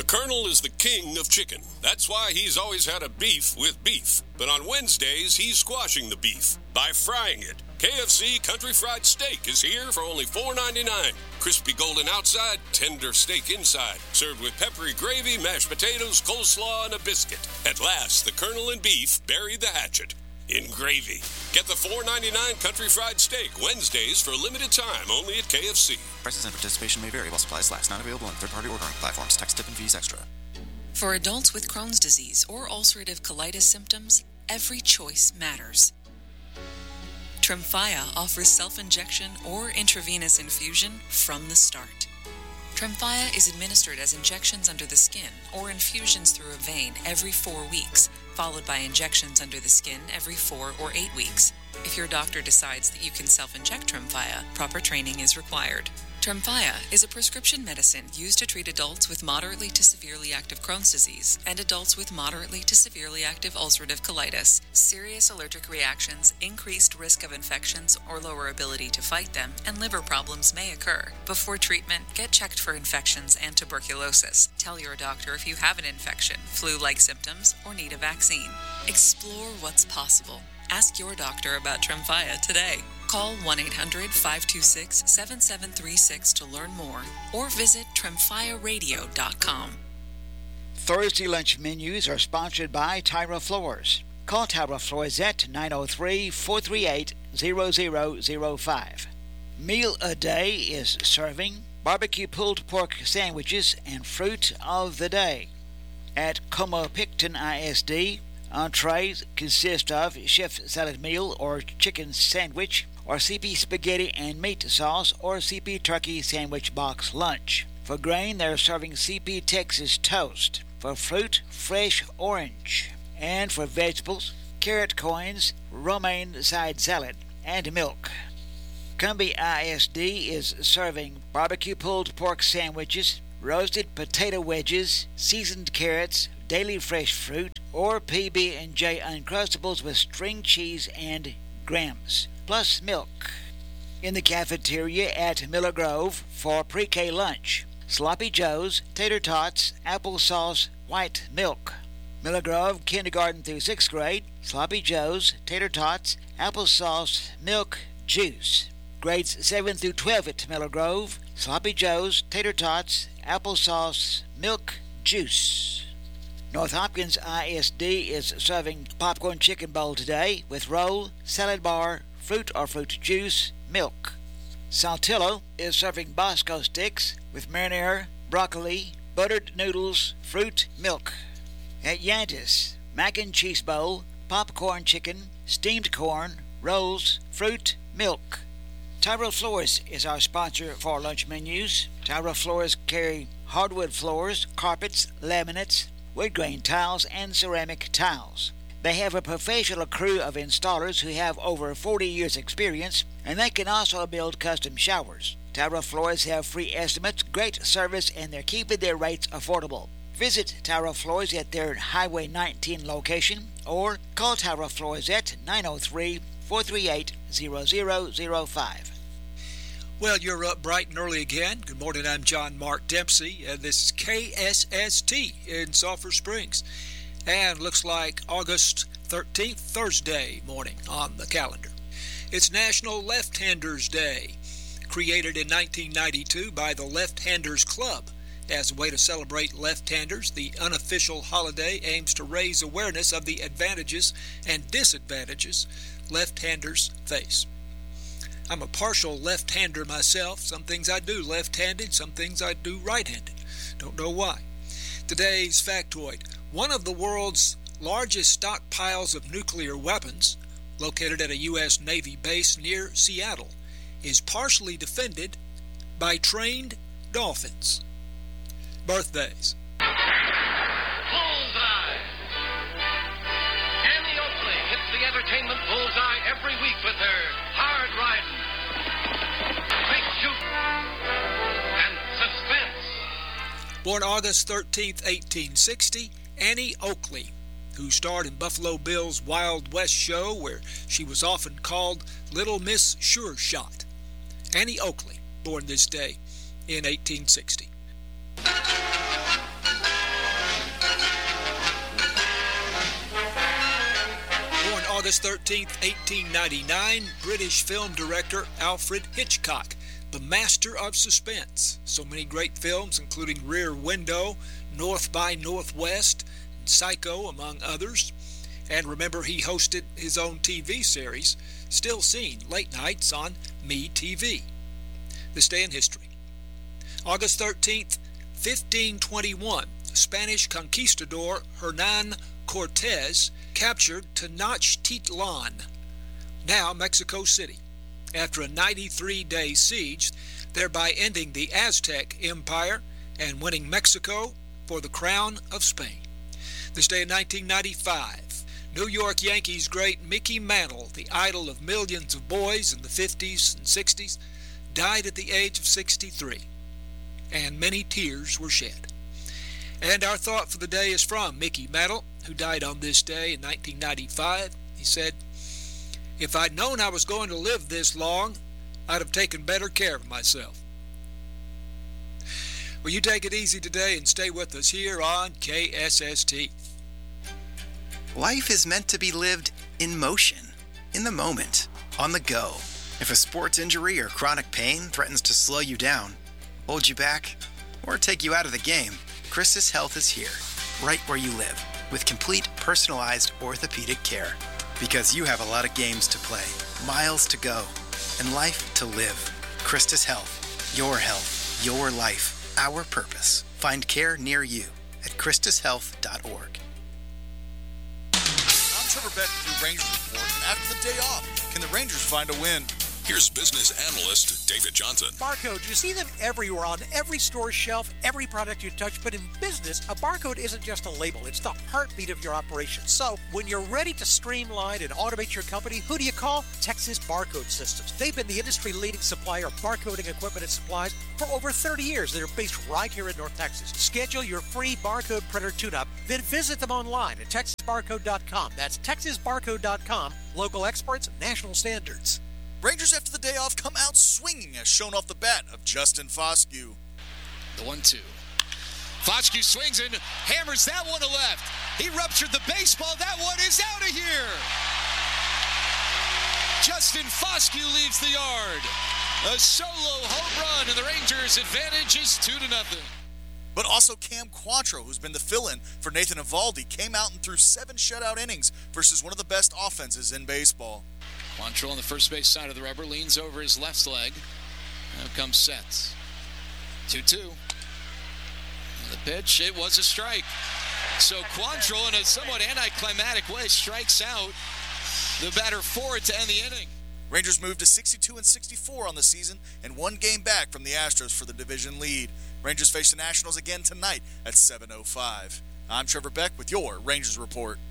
Colonel is the king of chicken. That's why he's always had a beef with beef. But on Wednesdays, he's squashing the beef by frying it. KFC Country Fried Steak is here for only $4.99. Crispy golden outside, tender steak inside. Served with peppery gravy, mashed potatoes, coleslaw, and a biscuit. At last, the Colonel and beef bury the hatchet in gravy. Get the $4.99 Country Fried Steak Wednesdays for a limited time only at KFC. Prices and participation may vary while supplies last. Not available on third-party ordering platforms. Tax, tip, and fees extra. For adults with Crohn's disease or ulcerative colitis symptoms, every choice matters. Tremfya offers self-injection or intravenous infusion from the start. Tremfya is administered as injections under the skin or infusions through a vein every 4 weeks, followed by injections under the skin every 4 or 8 weeks. If your doctor decides that you can self-inject Tremfya, proper training is required. Tremfya is a prescription medicine used to treat adults with moderately to severely active Crohn's disease and adults with moderately to severely active ulcerative colitis. Serious allergic reactions, increased risk of infections or lower ability to fight them, and liver problems may occur. Before treatment, get checked for infections and tuberculosis. Tell your doctor if you have an infection, flu-like symptoms, or need a vaccine. Explore what's possible. Ask your doctor about Tremfya today. Call 1-800-526-7736 to learn more or visit TremfyaRadio.com. Thursday lunch menus are sponsored by Tyra Floors. Call Tyra Floors at 903-438-0005. Meal a Day is serving barbecue pulled pork sandwiches and fruit of the day. At Como Picton ISD, entrees consist of chef salad meal or chicken sandwich, or CP spaghetti and meat sauce, or CP turkey sandwich box lunch. For grain, they're serving CP Texas toast. For fruit, fresh orange. And for vegetables, carrot coins, romaine side salad, and milk. Cumbie ISD is serving barbecue pulled pork sandwiches, roasted potato wedges, seasoned carrots, daily fresh fruit, or PB&J Uncrustables with string cheese and grams, plus milk. In the cafeteria at Miller Grove for pre-K lunch, Sloppy Joe's, tater tots, applesauce, white milk. Miller Grove, kindergarten through 6th grade, Sloppy Joe's, tater tots, applesauce, milk, juice. Grades 7 through 12 at Miller Grove, Sloppy Joe's, tater tots, applesauce, milk, juice. North Hopkins ISD is serving popcorn chicken bowl today with roll, salad bar, fruit or fruit juice, milk. Saltillo is serving Bosco sticks with marinara, broccoli, buttered noodles, fruit, milk. At Yantis, mac and cheese bowl, popcorn chicken, steamed corn, rolls, fruit, milk. Tyra Floors is our sponsor for lunch menus. Tyra Floors carry hardwood floors, carpets, laminates, wood grain tiles, and ceramic tiles. They have a professional crew of installers who have over 40 years experience, and they can also build custom showers. Tyra Floors have free estimates, great service, and they're keeping their rates affordable. Visit Tyra Floors at their Highway 19 location or call Tyra Floors at 903-438-0005. Well, you're up bright and early again. Good morning, I'm John Mark Dempsey, and this is KSST in Sulphur Springs. And looks like August 13th, Thursday morning on the calendar. It's National Left-Handers Day, created in 1992 by the Left-Handers Club. As a way to celebrate left-handers, the unofficial holiday aims to raise awareness of the advantages and disadvantages left-handers face. I'm a partial left-hander myself. Some things I do left-handed, some things I do right-handed. Don't know why. Today's factoid. One of the world's largest stockpiles of nuclear weapons, located at a U.S. Navy base near Seattle, is partially defended by trained dolphins. Birthdays. Bullseye! Annie Oakley hits the entertainment bullseye every week with her hard riding, big shoot, and suspense. Born August 13th, 1860, Annie Oakley, who starred in Buffalo Bill's Wild West show, where she was often called Little Miss Sure Shot. Annie Oakley, born this day in 1860. August 13th, 1899, British film director Alfred Hitchcock, the master of suspense. So many great films, including Rear Window, North by Northwest, and Psycho, among others. And remember, he hosted his own TV series, still seen late nights on MeTV. This day in history. August 13th, 1521, Spanish conquistador Hernan Cortez captured Tenochtitlan, now Mexico City, after a 93-day siege, thereby ending the Aztec Empire and winning Mexico for the crown of Spain. This day in 1995, New York Yankees great Mickey Mantle, the idol of millions of boys in the 50s and 60s, died at the age of 63, and many tears were shed. And our thought for the day is from Mickey Mantle, who died on this day in 1995. He said, "If I'd known I was going to live this long, I'd have taken better care of myself." Well, you take it easy today and stay with us here on KSST. Life is meant to be lived in motion, in the moment, on the go. If a sports injury or chronic pain threatens to slow you down, hold you back, or take you out of the game, Christus Health is here, right where you live, with complete personalized orthopedic care. Because you have a lot of games to play, miles to go, and life to live. Christus Health, your life, our purpose. Find care near you at ChristusHealth.org. I'm Trevor Beck with your Rangers Report, and after the day off, can the Rangers find a win? Here's business analyst David Johnson. Barcode, you see them everywhere on every store shelf, every product you touch, but in business, a barcode isn't just a label, it's the heartbeat of your operation. So, when you're ready to streamline and automate your company, who do you call? Texas Barcode Systems. They've been the industry-leading supplier of barcoding equipment and supplies for over 30 years. They're based right here in North Texas. Schedule your free barcode printer tune-up, then visit them online at TexasBarcode.com. That's TexasBarcode.com. Local experts, national standards. Rangers after the day off come out swinging as shown off the bat of Justin Foscue. The 1-2. Foscue swings and hammers that one to left. He ruptured the baseball. That one is out of here. Justin Foscue leaves the yard. A solo home run, and the Rangers' advantage is 2-0. But also Cam Quantrill, who's been the fill-in for Nathan Eovaldi, came out and threw 7 shutout innings versus one of the best offenses in baseball. Quantrill on the first base side of the rubber, leans over his left leg. Now comes Sets. 2-2. The pitch, it was a strike. So Quantrill, in a somewhat anticlimactic way, strikes out the batter for it to end the inning. Rangers moved to 62-64 on the season and 1 game back from the Astros for the division lead. Rangers face the Nationals again tonight at 7:05. I'm Trevor Beck with your Rangers Report.